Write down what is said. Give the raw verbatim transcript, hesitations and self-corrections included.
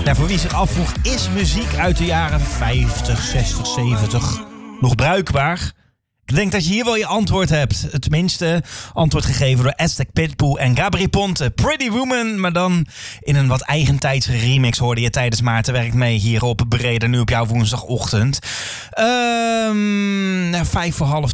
Nou, voor wie zich afvroeg, is muziek uit de jaren vijftig, zestig, zeventig nog bruikbaar? Ik denk dat je hier wel je antwoord hebt. Tenminste, antwoord gegeven door Aztec Pitbull en Gabri Ponte. Pretty Woman, maar dan in een wat eigentijdse remix hoorde je tijdens Maarten Werkt Mee hier op Breda, nu op jouw woensdagochtend. Um, vijf voor half